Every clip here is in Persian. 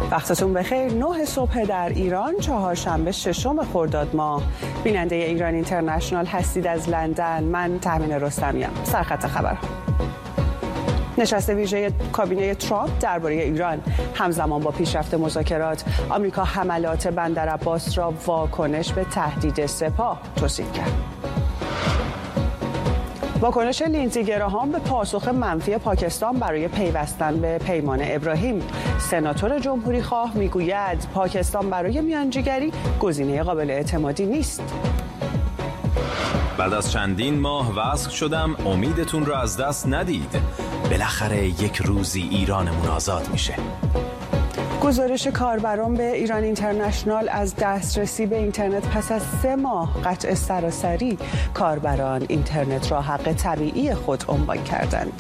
وقتتون بخیر. 9 صبح در ایران، چهارشنبه 6 خرداد ماه. بیننده ایران اینترنشنال هستید از لندن. من تهمین رستمی‌ام. سرخط خبر. نشست ویژه کابینه ترامپ درباره ایران همزمان با پیشرفت مذاکرات، آمریکا حملات بندر عباس را واکنش به تهدید سپاه توصیف کرد. واکنش لیندزی گراهام به پاسخ منفی پاکستان برای پیوستن به پیمان ابراهیم. سناتور جمهوری خواه میگوید پاکستان برای میانجیگری گزینه قابل اعتمادی نیست. بعد از چندین ماه وصل شدم، امیدتون رو از دست ندید. بالاخره یک روزی ایرانمون آزاد میشه. گزارش کاربران به ایران اینترنشنال از دسترسی به اینترنت پس از 3 ماه قطع سراسری. کاربران اینترنت را حق طبیعی خود عنوان کردند.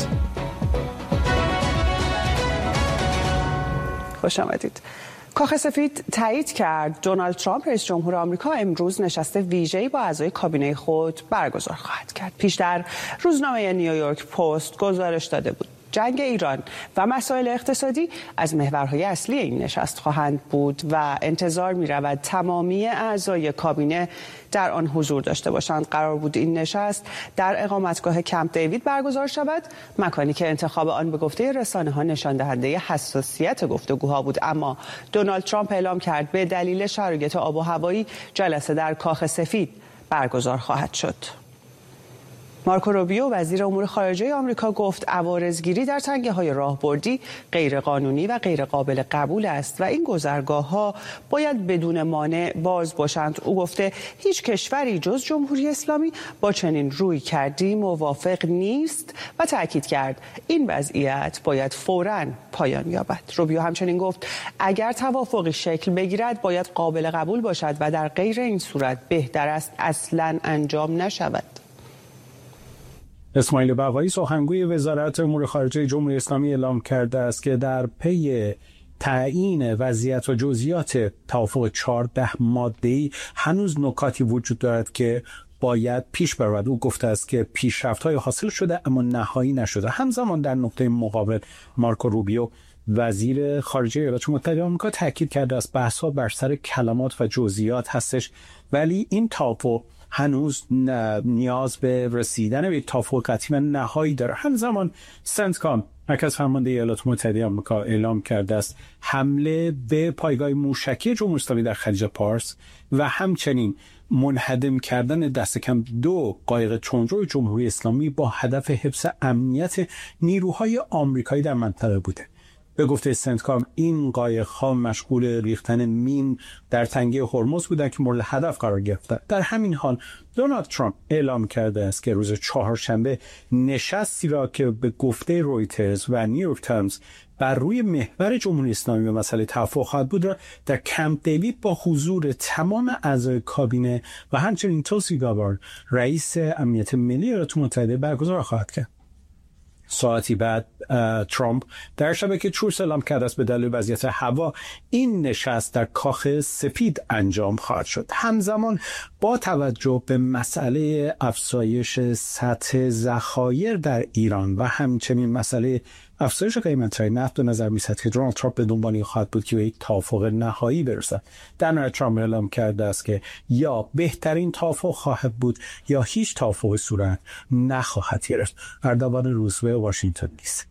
خوش آمدید. کاخ سفید تایید کرد دونالد ترامپ رئیس جمهور آمریکا امروز نشست ویژه‌ای با اعضای کابینه خود برگزار خواهد کرد. پیشتر روزنامه نیویورک پست گزارش داده بود جنگ ایران و مسائل اقتصادی از محورهای اصلی این نشست خواهند بود و انتظار می‌رود تمامی اعضای کابینه در آن حضور داشته باشند. قرار بود این نشست در اقامتگاه کمپ دیوید برگزار شود، مکانی که انتخاب آن به گفته رسانه‌ها نشان دهنده حساسیت گفتگوها بود، اما دونالد ترامپ اعلام کرد به دلیل شرایط آب و هوایی جلسه در کاخ سفید برگزار خواهد شد. مارکو روبیو وزیر امور خارجه آمریکا گفت عوارضگیری در تنگه‌های راهبردی غیرقانونی و غیرقابل قبول است و این گذرگاه‌ها باید بدون مانع باز باشند. او گفته هیچ کشوری جز جمهوری اسلامی با چنین رویکردی موافق نیست و تاکید کرد این وضعیت باید فوراً پایان یابد. روبیو همچنین گفت اگر توافقی شکل بگیرد باید قابل قبول باشد و در غیر این صورت بهتر است اصلاً انجام نشود. اسماعیل بقایی سخنگوی وزارت امور خارجه جمهوری اسلامی اعلام کرده است که در پی تعیین وضعیت و جزئیات توافق 14 ماده‌ای هنوز نکاتی وجود دارد که باید پیش برود. او گفته است که پیشرفت‌های حاصل شده اما نهایی نشده. همزمان در نقطه مقابل مارکو روبیو وزیر خارجه ایالات متحده آمریکا تاکید کرده است بحث‌ها بر سر کلمات و جزئیات هستش، ولی این توافق هنوز نیاز به رسیدن به توافق قطعی و نهایی داره. همزمان سنتکام مرکز فرمانده ایالات متحده آمریکا اعلام کرده است حمله به پایگاه موشکی جمهوری اسلامی در خلیج پارس و همچنین منهدم کردن دست کم 2 قایق تندرو جمهوری اسلامی با هدف حفظ امنیت نیروهای آمریکایی در منطقه بوده. به گفته سنتکام این قایق‌ها مشغول ریختن مین در تنگه هرمز بودند که مورد هدف قرار گرفتند. در همین حال دونالد ترامپ اعلام کرده است که روز چهارشنبه نشستی را که به گفته رویترز و نیویورک تایمز بر روی محور جمهوری اسلامی به مسئله توافق خواهد بود را در کمپ دیوید با حضور تمام اعضای کابینه و همچنین توسی گابارد رئیس امنیت ملی ایالات متحده برگزار خواهد کرد. ساعتی بعد ترامپ در شبکه تروث اعلام کرده است به دلیل وضعیت هوا این نشست در کاخ سفید انجام خواهد شد. همزمان با توجه به مسئله افزایش سطح ذخایر در ایران و همچنین مسئله افزایش قیمت‌های نفت به نظر می‌رسد که دونالد ترامپ به دنبال خواهد بود که به یک توافق نهایی برسد. در نهایت ترامپ اعلام کرده است که یا بهترین توافق خواهد بود یا هیچ توافقی صورت نخواهد گرفت. اردوان روزبه واشنگتن دی.سی.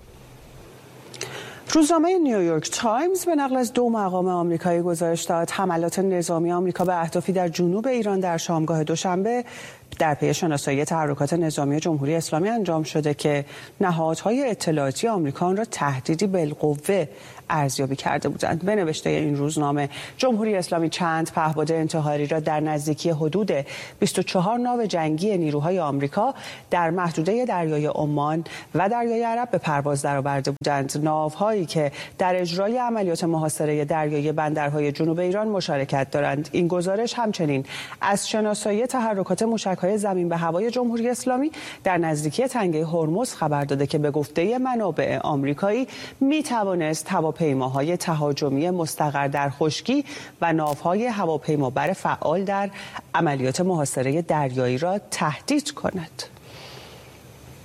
روزنامه نیویورک تایمز به نقل از 2 مقام آمریکایی گزارش داد حملات نظامی آمریکا به اهدافی در جنوب ایران در شامگاه دوشنبه در پی شناسایی تحرکات نظامی جمهوری اسلامی انجام شده که نهادهای اطلاعاتی آمریکا آن را تهدیدی بالقوه ارزیابی کرده بودند. به نوشته این روزنامه جمهوری اسلامی چند پهپاد انتحاری را در نزدیکی حدود 24 ناو جنگی نیروهای آمریکا در محدوده دریای عمان و دریای عرب به پرواز درآورده بودند. ناوهایی که در اجرای عملیات محاصره دریایی بندرهای جنوب ایران مشارکت دارند. این گزارش همچنین از شناسایی تحرکات موشک‌های زمین به هوای جمهوری اسلامی در نزدیکی تنگه هرمز خبر داده که به گفته منابع آمریکایی می‌توانست هواپیماهای تهاجمی مستقر در خشکی و ناوهای هواپیمابر فعال در عملیات محاصره دریایی را تهدید کند.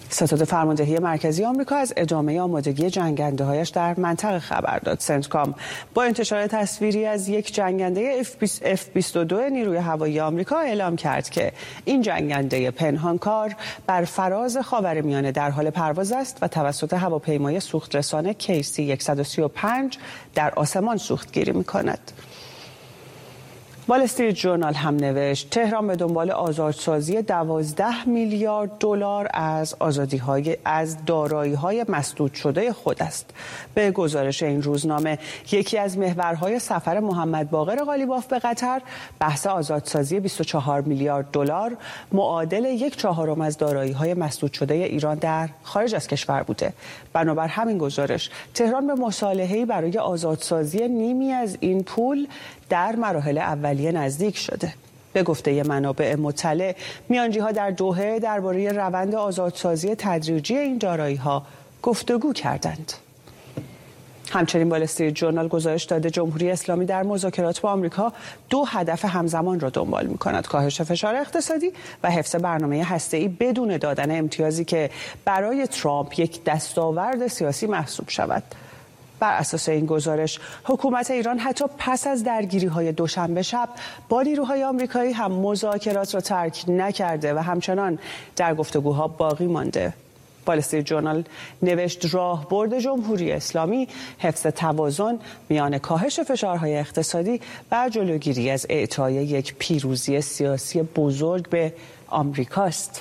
ستاد فرماندهی مرکزی آمریکا از ادامه آمادگی جنگنده‌هایش در منطقه خبر داد. سنتکام با انتشار تصویری از یک جنگنده F-22 نیروی هوایی آمریکا اعلام کرد که این جنگنده پنهانکار بر فراز خاورمیانه در حال پرواز است و توسط هواپیمای سوخترسان KC-135 در آسمان سوختگیری می‌کند. وال استریت ژورنال هم نوشت تهران به دنبال آزادسازی 12 میلیارد دلار از دارایی‌های مسدود شده خود است. به گزارش این روزنامه یکی از محورهای سفر محمد باقر قالیباف به قطر بحث آزادسازی 24 میلیارد دلار معادل 1/4 از دارایی‌های مسدود شده ایران در خارج از کشور بوده. بنابر همین گزارش تهران به مصالحه‌ای برای آزادسازی نیمی از این پول در مراحل اولیه نزدیک شده. به گفته منابع مطلع، میانجی‌ها در دوحه درباره روند آزادسازی تدریجی این دارایی‌ها گفتگو کردند. همچنین وال استریت ژورنال گزارش داده جمهوری اسلامی در مذاکرات با آمریکا 2 هدف همزمان را دنبال می‌کند: کاهش فشار اقتصادی و حفظ برنامه هسته‌ای بدون دادن امتیازی که برای ترامپ یک دستاورد سیاسی محسوب شود. بر اساس این گزارش حکومت ایران حتی پس از درگیری‌های دوشنبه شب با نیروهای آمریکایی هم مذاکرات را ترک نکرده و همچنان در گفتگوها باقی مانده. وال استریت ژورنال نوشت راهبرد جمهوری اسلامی حفظ توازن میان کاهش فشارهای اقتصادی و جلوگیری از اعطای یک پیروزی سیاسی بزرگ به آمریکاست.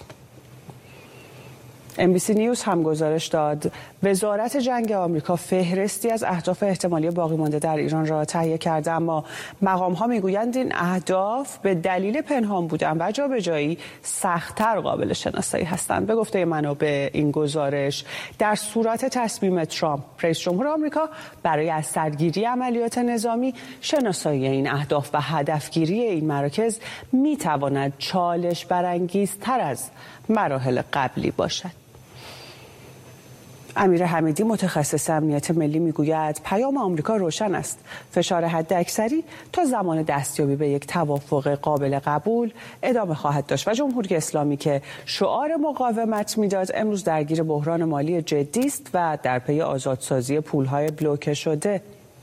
NBC نیوز هم گزارش داد وزارت جنگ آمریکا فهرستی از اهداف احتمالی باقی مانده در ایران را تهیه کرده، اما مقام‌ها میگویند این اهداف به دلیل پنهان بودن و جابجایی سخت‌تر قابل شناسایی هستند. به گفته منابع این گزارش در صورت تصمیم ترامپ رئیس جمهور آمریکا برای از سرگیری عملیات نظامی، شناسایی این اهداف و هدفگیری این مراکز میتواند چالش برانگیزتر از مراحل قبلی باشد. امیر حمیدی متخصص امنیت ملی میگوید پیام آمریکا روشن است: فشار حداکثری تا زمان دستیابی به یک توافق قابل قبول ادامه خواهد داشت و جمهوری اسلامی که شعار مقاومت میداد امروز درگیر بحران مالی جدی است و در پی آزادسازی پولهای بلوکه شده.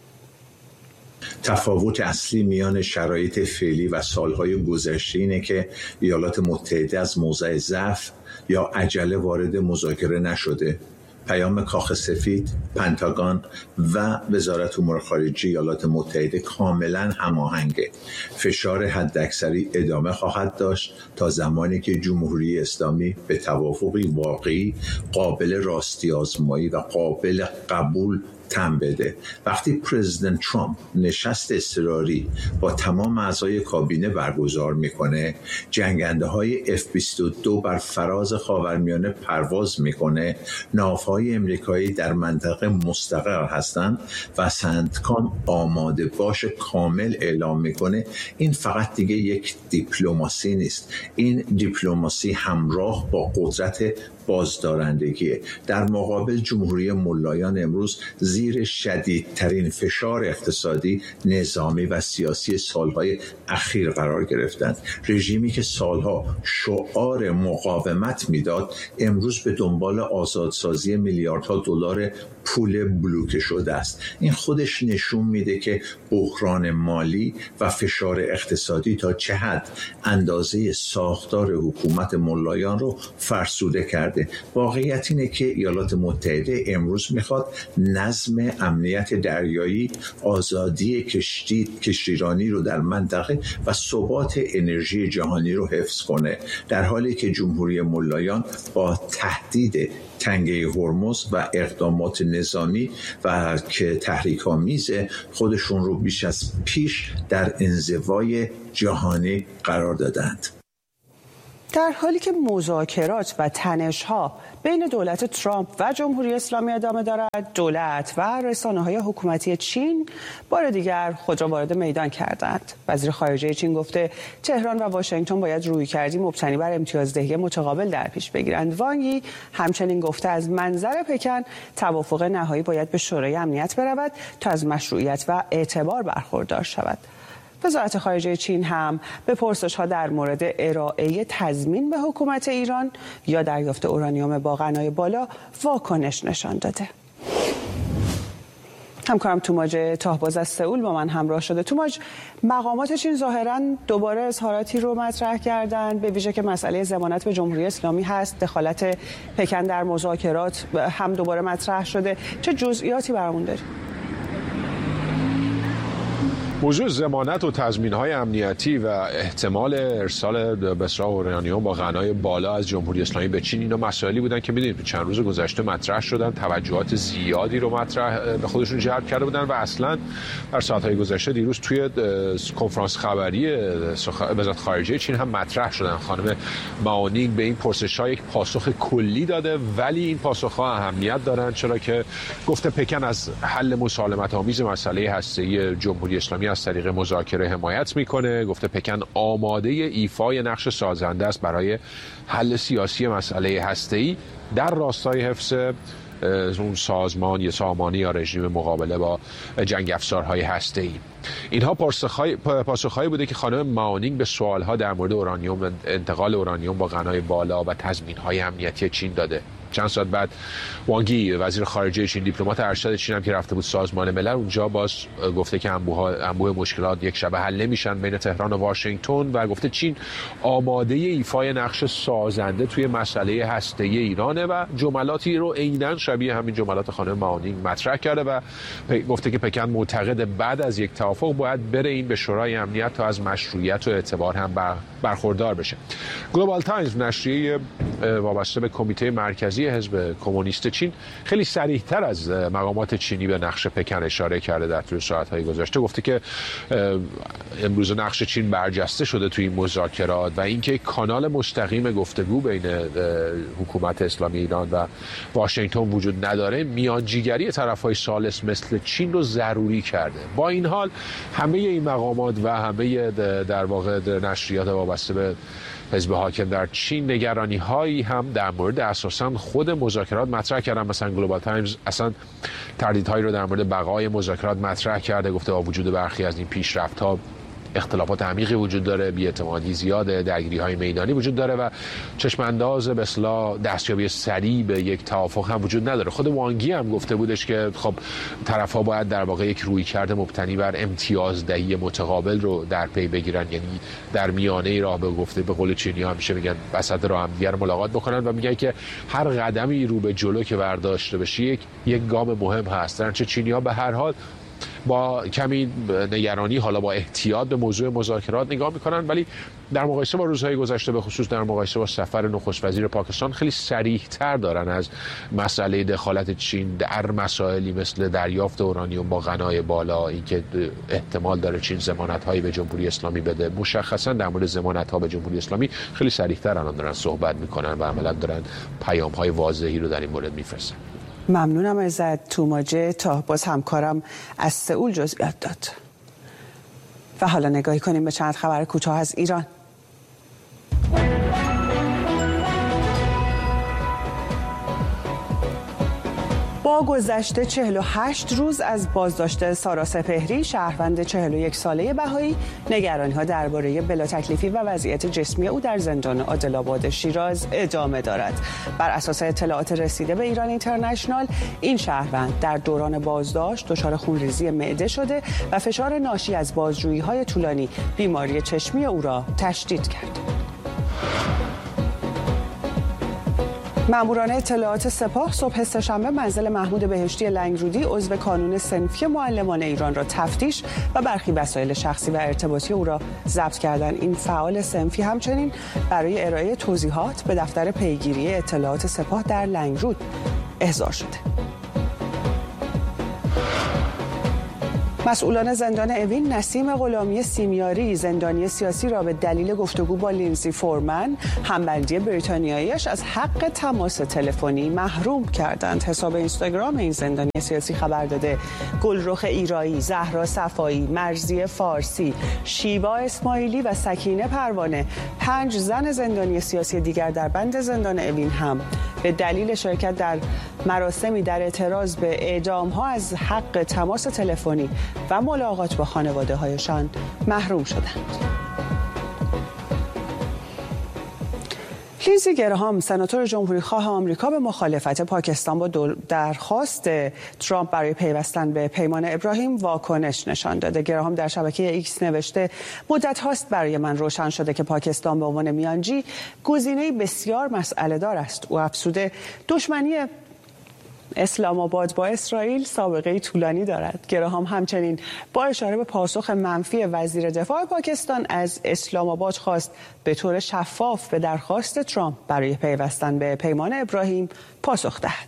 تفاوت اصلی میان شرایط فعلی و سالهای گذشته اینه که ایالات متحده از موضع ضعف یا عجله وارد مذاکره نشده. پیام کاخ سفید، پنتاگون و وزارت امور خارجه ایالات متحده کاملا هماهنگه. فشار حداکثری ادامه خواهد داشت تا زمانی که جمهوری اسلامی به توافقی واقعی، قابل راستی آزمایی و قابل قبول تم بده. وقتی پرزیدنت ترامپ نشست اضطراری با تمام اعضای کابینه برگزار میکنه، جنگنده‌های F-22 بر فراز خاورمیانه پرواز میکنه، ناوهای امریکایی در منطقه مستقر هستند و سنتکام آماده باش کامل اعلام میکنه، این فقط دیگه یک دیپلماسی نیست، این دیپلماسی همراه با قدرت بازدارندگیه. در مقابل جمهوری ملایان امروز زیر شدیدترین فشار اقتصادی، نظامی و سیاسی سالهای اخیر قرار گرفتند. رژیمی که سالها شعار مقاومت میداد امروز به دنبال آزادسازی میلیاردها دلار پول بلوکه شده است. این خودش نشون میده که بحران مالی و فشار اقتصادی تا چه حد اندازه ساختار حکومت ملایان رو فرسوده کرده. واقعیت اینه که ایالات متحده امروز میخواد نظم امنیت دریایی، آزادی کشتیرانی رو در منطقه و ثبات انرژی جهانی رو حفظ کنه، در حالی که جمهوری ملایان با تهدید تنگه هرمز و اقدامات نظامی و که تحریک‌آمیز خودشون رو بیش از پیش در انزوای جهانی قرار دادند. در حالی که مذاکرات و تنش‌ها بین دولت ترامپ و جمهوری اسلامی ادامه دارد، دولت و رسانه‌های حکومتی چین بار دیگر خود را وارد میدان کردند. وزیر خارجه چین گفته تهران و واشنگتن باید رویکردی مبتنی بر امتیازدهی متقابل در پیش بگیرند. وانگ یی همچنین گفته از منظر پکن توافق نهایی باید به شورای امنیت برود تا از مشروعیت و اعتبار برخوردار شود. وزارت خارجه چین هم به پرسش‌ها در مورد ارائه تضمین به حکومت ایران یا دریافت اورانیوم با غنای بالا واکنش نشان داده. همکارم توماج تاهباز از سئول با من همراه شده. توماج، مقامات چین ظاهراً دوباره اظهاراتی رو مطرح کردن، به ویژه که مسئله ضمانت به جمهوری اسلامی هست، دخالت پکن در مذاکرات هم دوباره مطرح شده. چه جزئیاتی برامون داری؟ موضوع ضمانت و تضمین‌های امنیتی و احتمال ارسال بسرا اورانیوم با غنای بالا از جمهوری اسلامی به چین، اینا مسائلی بودن که می‌دونید چند روز گذشته مطرح شدن، توجهات زیادی رو به خودشون جلب کرده بودن و اصلا در ساعت‌های گذشته دیروز توی کنفرانس خبری وزارت خارجه چین هم مطرح شدن. خانم ماونینگ به این پرسش‌ها یک پاسخ کلی داده، ولی این پاسخ‌ها اهمیت دارن چرا که گفته پکن از حل مسالمت‌آمیز مسئله هسته‌ای جمهوری اسلامی از طریق مذاکره حمایت میکنه. گفته پکن آماده ایفای نقش سازنده است برای حل سیاسی مسئله هسته‌ای در راستای حفظ اون سازمان یا سامانی یا رژیم مقابله با جنگ افزارهای هسته‌ای. اینها پاسخهایی بوده که خانم ماونینگ به سوالها در مورد اورانیوم، انتقال اورانیوم با غنای بالا و تضمین‌های امنیتی چین داده. چند ساعت بعد وانگی وزیر خارجه چین، دیپلمات ارشد چین هم که رفته بود سازمان ملل، اونجا باز گفته که انبوه مشکلات یک شبه حل نمیشن بین تهران و واشنگتن و گفته چین آماده ایفای نقش سازنده توی مسئله هسته‌ای ایرانه و جملاتی رو عیناً شبیه همین جملات خانم ماونینگ مطرح کرده و گفته که پکن معتقد بعد از یک توافق باید بره این به شورای امنیت تا از مشروعیت و اعتبار هم برخوردار بشه. گلوبال تایمز، نشریه وابسته به کمیته مرکزی حزب کمونیست چین، خیلی صریح‌تر از مقامات چینی به نقش پکن اشاره کرده در طول ساعت‌های گذشته. گفته که امروز نقش چین برجسته شده توی این مذاکرات و اینکه کانال مستقیم گفتگو بین حکومت اسلامی ایران و واشنگتن وجود نداره، میانجیگری طرف‌های ثالث مثل چین رو ضروری کرده. با این حال همه این مقامات و همه در واقع نشریات وابسته به حزب حاکم در چین نگرانی هایی هم در مورد اساساً خود مذاکرات مطرح کردن. مثلا گلوبال تایمز اصلا تردیدهایی رو در مورد بقای مذاکرات مطرح کرده، گفته با وجود برخی از این پیشرفت‌ها اختلافات عمیقی وجود داره، بی‌اعتمادی زیاده، درگیری‌های میدانی وجود داره و چشم انداز به اصطلاح دستیابی سریع به یک توافق هم وجود نداره. خود وانگی هم گفته بودش که خب طرف‌ها باید در واقع یک رویکرد مبتنی بر امتیازدهی متقابل رو در پی بگیرن، یعنی در میانه راه به گفته به قول چینی‌ها همیشه میگن وسط راه هم دیگر ملاقات بکنن و میگن که هر قدمی رو به جلو که برداشته بشه یک گام مهم هست. درنچه چینی‌ها به هر حال با کمی نگرانی، حالا با احتیاط به موضوع مذاکرات نگاه میکنن، ولی در مقایسه با روزهای گذشته، به خصوص در مقایسه با سفر نخست وزیر پاکستان، خیلی صریح‌تر دارن از مسئله دخالت چین در مسائلی مثل دریافت اورانیوم با غنای بالا، اینکه احتمال داره چین ضمانت‌هایی به جمهوری اسلامی بده. مشخصا در مورد ضمانت‌ها به جمهوری اسلامی خیلی صریح‌تر الان دارن صحبت میکنن و عملاً دارن پیام‌های واضحی رو در این مورد میفرستن. ممنونم ازت توماج تاهباز، همکارم از سئول جزئیات داد. و حالا نگاهی کنیم به چند خبر کوتاه از ایران. با گذشت 48 روز از بازداشت سارا سپهری، شهروند 41 ساله بهایی، نگرانی‌ها درباره بلاتکلیفی و وضعیت جسمی او در زندان عادل‌آباد شیراز ادامه دارد. بر اساس اطلاعات رسیده به ایران اینترنشنال، این شهروند در دوران بازداشت دچار خونریزی معده شده و فشار ناشی از بازجویی‌های طولانی بیماری چشمی او را تشدید کرد. ماموران اطلاعات سپاه صبح سه‌شنبه منزل محمود بهشتی لنگرودی، عضو کانون صنفی معلمان ایران، را تفتیش و برخی وسایل شخصی و ارتباطی او را ضبط کردند. این فعال صنفی همچنین برای ارائه توضیحات به دفتر پیگیری اطلاعات سپاه در لنگرود احضار شده. مسئولان زندان اوین نسیم غلامی سیمیاری، زندانی سیاسی را به دلیل گفتگو با لینزی فورمن، همبندی بریتانیاییش، از حق تماس تلفنی محروم کردند. حساب اینستاگرام این زندانی سیاسی خبر داده گلرخ ایرایی، زهرا صفایی، مرزی فارسی، شیوا اسماعیلی و سکینه پروانه، 5 زن زندانی سیاسی دیگر در بند زندان اوین هم به دلیل شرکت در مراسمی در اعتراض به اعدام‌ها از حق تماس تلفنی و ملاقات با خانواده‌هایشان محروم شدند. لیندزی گراهام سناتور جمهوریخواه آمریکا به مخالفت پاکستان با درخواست ترامپ برای پیوستن به پیمان ابراهیم واکنش نشان داده. گراهام در شبکه ایکس نوشته مدت هاست برای من روشن شده که پاکستان به عنوان میانجی گزینه‌ای بسیار مسئله دار است. او افزوده دشمنی اسلام آباد با اسرائیل سابقه طولانی دارد. گراهام همچنین با اشاره به پاسخ منفی وزیر دفاع پاکستان از اسلام آباد خواست به طور شفاف به درخواست ترامپ برای پیوستن به پیمان ابراهیم پاسخ دهد.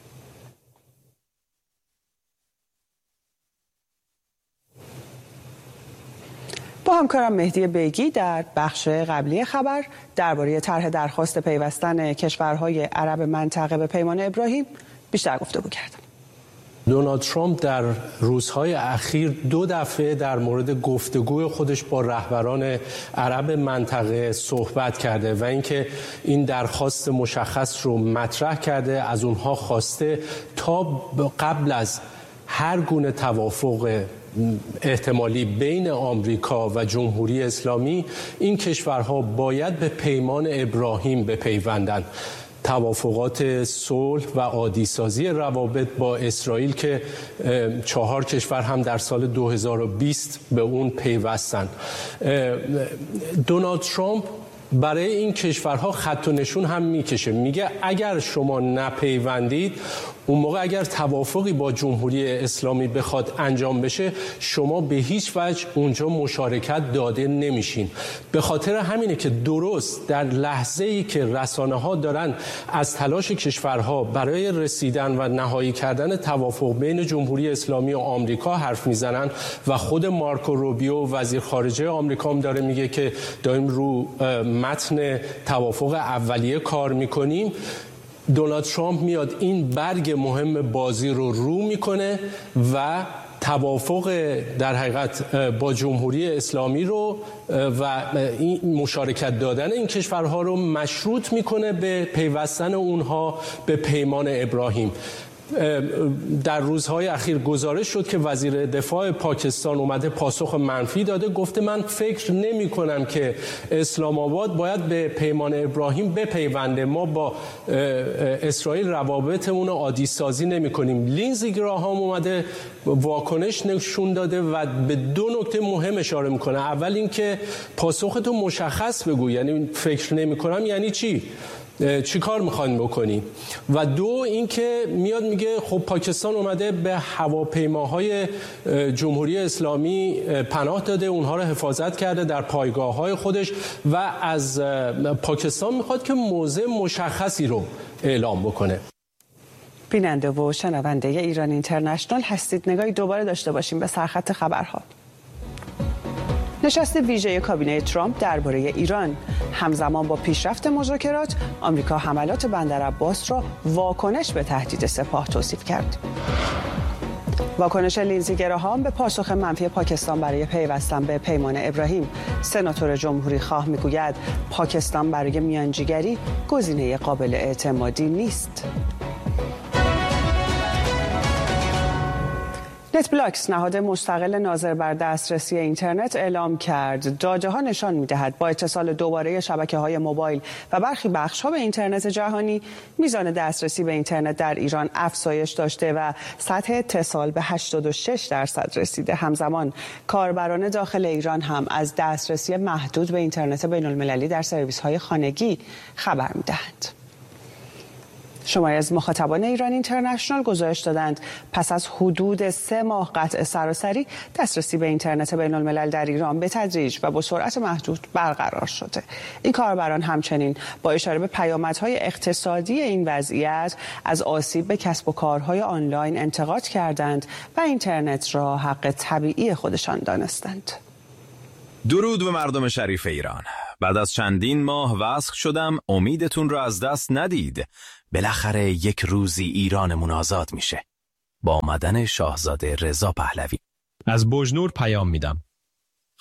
با همکارم مهدی بیگی در بخش قبلی خبر درباره طرح درخواست پیوستن کشورهای عرب منطقه به پیمان ابراهیم بیشتر گفتگو کردم. دونالد ترامپ در روزهای اخیر 2 دفعه در مورد گفتگوی خودش با رهبران عرب منطقه صحبت کرده و اینکه این درخواست مشخص رو مطرح کرده، از اونها خواسته تا قبل از هر گونه توافق احتمالی بین آمریکا و جمهوری اسلامی این کشورها باید به پیمان ابراهیم بپیوندند. توافقات صلح و عادی‌سازی روابط با اسرائیل که 4 کشور هم در سال 2020 به اون پیوستند. دونالد ترامپ برای این کشورها خط و نشون هم میکشه، میگه اگر شما نپیوندید، اون موقع اگر توافقی با جمهوری اسلامی بخواد انجام بشه، شما به هیچ وجه اونجا مشارکت داده نمیشین. به خاطر همینه که درست در لحظه‌ای که رسانه‌ها دارن از تلاش کشورها برای رسیدن و نهایی کردن توافق بین جمهوری اسلامی و آمریکا حرف میزنن و خود مارکو روبیو وزیر خارجه آمریکا هم داره میگه که داریم رو متن توافق اولیه کار میکنیم، دونالد ترامپ میاد این برگ مهم بازی رو میکنه و توافق در حقیقت با جمهوری اسلامی رو و این مشارکت دادن این کشورها رو مشروط میکنه به پیوستن اونها به پیمان ابراهیم. در روزهای اخیر گزارش شد که وزیر دفاع پاکستان اومده پاسخ منفی داده، گفته من فکر نمی کنم که اسلام آباد باید به پیمان ابراهیم بپیونده، ما با اسرائیل روابطمون رو عادی سازی نمی کنیم. لیندزی گراهام اومده واکنش نشون داده و به 2 نکته مهم اشاره میکنه. اول اینکه پاسختو مشخص بگو، یعنی فکر نمی کنم یعنی چی کار میخواین بکنی؟ و 2 اینکه میاد میگه خب پاکستان اومده به هواپیماهای جمهوری اسلامی پناه داده، اونها رو حفاظت کرده در پایگاه‌های خودش و از پاکستان میخواد که موضع مشخصی رو اعلام بکنه. بیننده و شنونده ایران اینترنشنال هستید. نگاهی دوباره داشته باشیم به سرخط خبرها. نشست ویژه کابینه ترامپ درباره ایران. همزمان با پیشرفت مذاکرات، آمریکا حملات بندر عباس را واکنش به تهدید سپاه توصیف کرد. واکنش لیندزی گراهام به پاسخ منفی پاکستان برای پیوستن به پیمان ابراهیم. سناتور جمهوری خواه میگوید پاکستان برای میانجیگری گزینه قابل اعتمادی نیست. نتبلاکس نهاد مستقل ناظر بر دسترسی اینترنت اعلام کرد داده‌ها نشان می‌دهد با اتصال دوباره شبکه‌های موبایل و برخی بخش‌ها به اینترنت جهانی، میزان دسترسی به اینترنت در ایران افزایش داشته و سطح اتصال به 86% رسیده. همزمان کاربران داخل ایران هم از دسترسی محدود به اینترنت بین‌المللی در سرویس‌های خانگی خبر می‌دهند. شماری از مخاطبان ایران اینترنشنال گزارش دادند پس از حدود 3 ماه قطع سراسری، دسترسی به اینترنت بین الملل در ایران به تدریج و با سرعت محدود برقرار شده. این کاربران همچنین با اشاره به پیامدهای اقتصادی این وضعیت از آسیب به کسب و کارهای آنلاین انتقاد کردند و اینترنت را حق طبیعی خودشان دانستند. درود به مردم شریف ایران. بعد از چندین ماه وصل شدم، امیدتون را از دست ندید. بالاخره یک روزی ایرانمون آزاد میشه. با آمدن شاهزاده رضا پهلوی. از بوجنور پیام میدم.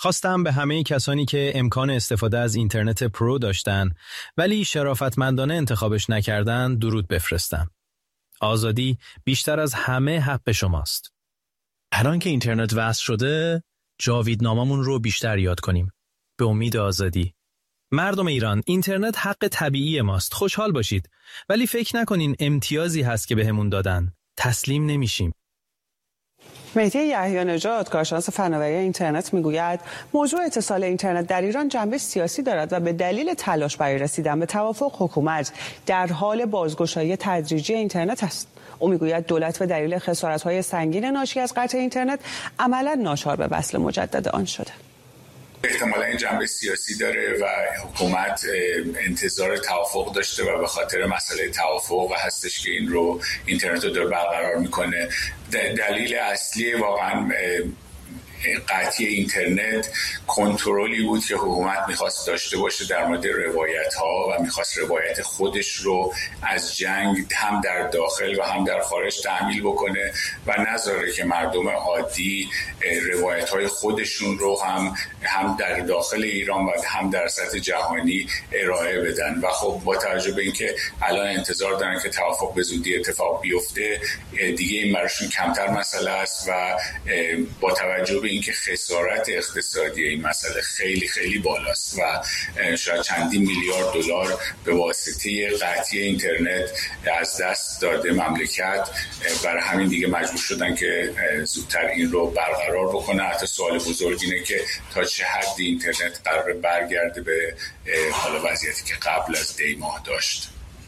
خواستم به همه کسانی که امکان استفاده از اینترنت پرو داشتن ولی شرافتمندانه انتخابش نکردن درود بفرستم. آزادی بیشتر از همه حق شماست. الان که اینترنت وصل شده، جاویدناممون رو بیشتر یاد کنیم. به امید آزادی. مردم ایران، اینترنت حق طبیعی ماست. خوشحال باشید. ولی فکر نکنین امتیازی هست که بهمون دادن. تسلیم نمیشیم. مهدی یحیی نژاد، کارشناس فناوری اینترنت، میگوید موضوع اتصال اینترنت در ایران جنبه سیاسی دارد و به دلیل تلاش برای رسیدن به توافق حکومت در حال بازگشایی تدریجی اینترنت است. او میگوید دولت به دلیل خسارت‌های سنگین ناشی از قطع اینترنت عملاً ناچار به وصل مجدد آن شده. احتمالا این جنبه سیاسی داره و حکومت انتظار توافق داشته و به خاطر مسئله توافق هستش که این رو اینترنت رو داره برقرار میکنه. دلیل اصلی واقعا قطعی اینترنت کنترلی بود که حکومت میخواست داشته باشه در مورد روایت ها و میخواست روایت خودش رو از جنگ هم در داخل و هم در خارج تحمیل بکنه و نذاره که مردم عادی روایت های خودشون رو هم در داخل ایران و هم در سطح جهانی ارائه بدن. و خب با توجه به اینکه الان انتظار دارن که توافق به زودی اتفاق بیفته، دیگه این براشون کمتر مسئله است و با توجه به اینکه خسارت اقتصادی این مسئله خیلی خیلی بالاست و شاید چندین میلیارد دلار به واسطه قطعی اینترنت از دست داده مملکت، برای همین دیگه مجبور شدن که زودتر این رو برقرار بکنه. حتی سوال بزرگ اینه که تا چه حد اینترنت قرار برگرده به حالا وضعیتی که قبل از دی ماه داشت.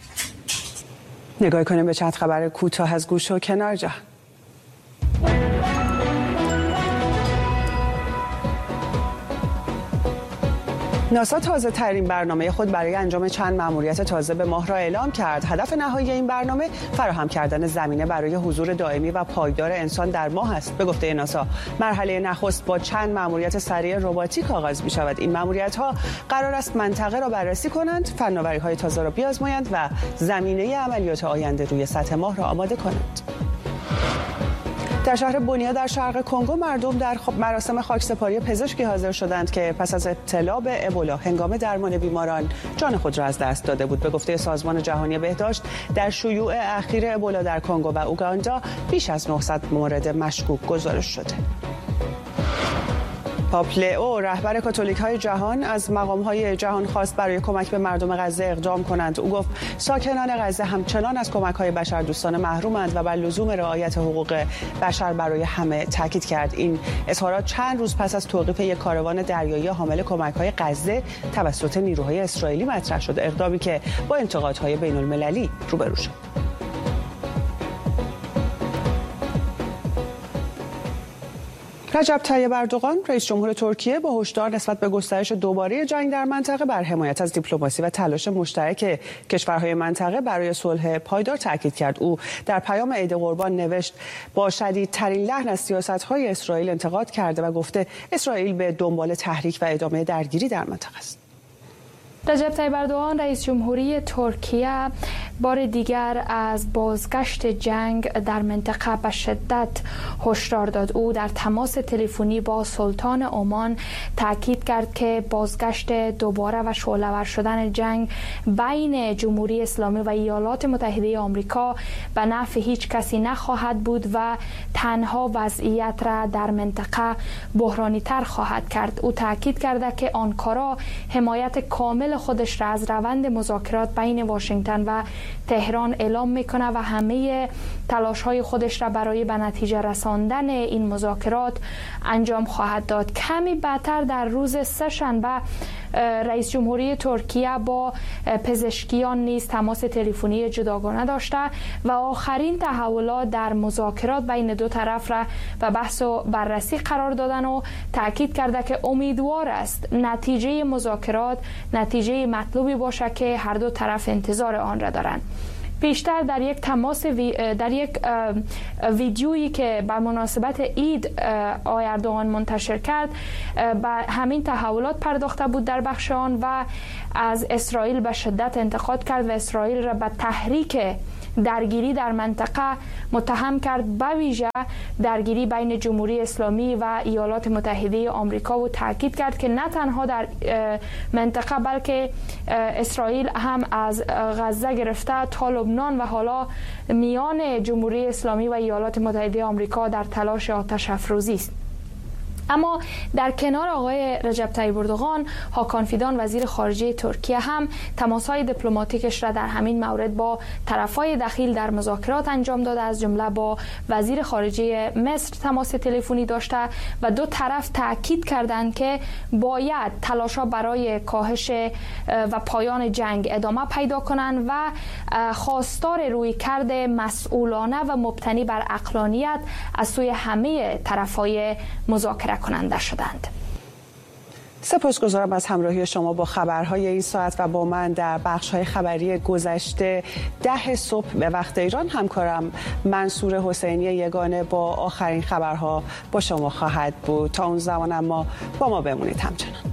نگاه کنیم به چند خبر کوتاه از گوش و کنار جهان. ناسا تازه ترین برنامه خود برای انجام چند مأموریت تازه به ماه را اعلام کرد. هدف نهایی این برنامه فراهم کردن زمینه برای حضور دائمی و پایدار انسان در ماه است. به گفته ناسا، مرحله نخست با چند مأموریت سریع رباتیک آغاز می‌شود. این مأموریت‌ها قرار است منطقه را بررسی کنند، فناوری‌های تازه را بیازمایند و زمینه عملیات آینده روی سطح ماه را آماده کنند. در شهر بونیا در شرق کنگو مردم در مراسم خاکسپاری پزشکی حاضر شدند که پس از ابتلا به ابولا هنگام درمان بیماران جان خود را از دست داده بود. به گفته سازمان جهانی بهداشت، در شیوع اخیر ابولا در کنگو و اوگاندا بیش از 900 مورد مشکوک گزارش شده. پاپ لئو، رهبر کاتولیک‌های جهان، از مقام‌های جهان خواست برای کمک به مردم غزه اقدام کنند. او گفت ساکنان غزه همچنان از کمک‌های بشردوستانه محرومند و بر لزوم رعایت حقوق بشر برای همه تاکید کرد. این اظهارات چند روز پس از توقیف یک کاروان دریایی حامل کمک‌های غزه توسط نیروهای اسرائیلی مطرح شد، اقدامی که با انتقادهای بین‌المللی روبرو شد. رجب طیب اردوغان، رئیس جمهور ترکیه، با هشدار نسبت به گسترش دوباره جنگ در منطقه بر حمایت از دیپلماسی و تلاش مشترک کشورهای منطقه برای صلح پایدار تاکید کرد. او در پیام عید قربان نوشت با شدیدترین لحن از سیاست‌های اسرائیل انتقاد کرده و گفته اسرائیل به دنبال تحریک و ادامه درگیری در منطقه است. رجب طیب اردوغان، رئیس جمهوری ترکیه، بار دیگر از بازگشت جنگ در منطقه به شدت هشدار داد. او در تماس تلفنی با سلطان عمان تاکید کرد که بازگشت دوباره و شعله‌ور شدن جنگ بین جمهوری اسلامی و ایالات متحده آمریکا به نفع هیچ کسی نخواهد بود و تنها وضعیت را در منطقه بحرانی تر خواهد کرد. او تاکید کرده که آنکارا حمایت کامل خودش را از روند مذاکرات بین واشنگتن و تهران اعلام میکنه و همه تلاش‌های خودش را برای به نتیجه رساندن این مذاکرات انجام خواهد داد. کمی بعدتر در روز سه‌شنبه رئیس جمهوری ترکیه با پزشکیان نیز تماس تلفنی جداگانه داشته و آخرین تحولات در مذاکرات بین دو طرف را به بحث و بررسی قرار دادن و تاکید کرده که امیدوار است نتیجه مذاکرات نتیجه مطلوبی باشه که هر دو طرف انتظار آن را دارند. پیشتر در یک ویدیویی که به مناسبت عید آقای اردوغان منتشر کرد به همین تحولات پرداخته بود در بخش آن و از اسرائیل به شدت انتقاد کرد و اسرائیل را به تحریک درگیری در منطقه متهم کرد، به ویژه درگیری بین جمهوری اسلامی و ایالات متحده آمریکا، و تاکید کرد که نه تنها در منطقه بلکه اسرائیل هم از غزه گرفته تا لبنان و حالا میان جمهوری اسلامی و ایالات متحده آمریکا در تلاش آتش افروزی است. اما در کنار آقای رجب طیب اردوغان، هاکان فیدان وزیر خارجه ترکیه هم تماس‌های دیپلماتیکش را در همین مورد با طرفای دخیل در مذاکرات انجام داده، از جمله با وزیر خارجه مصر تماس تلفنی داشته و دو طرف تاکید کردند که باید تلاش‌ها برای کاهش و پایان جنگ ادامه پیدا کنند و خواستار رویکرد مسئولانه و مبتنی بر عقلانیت از سوی همه طرفای مذاکره کننده شدند. سپاسگزارم از همراهی شما با خبرهای این ساعت و با من در بخش‌های خبری گذشته 10 صبح به وقت ایران همکارم منصور حسینی یگانه با آخرین خبرها با شما خواهد بود. تا اون زمان اما با ما بمونید همچنان.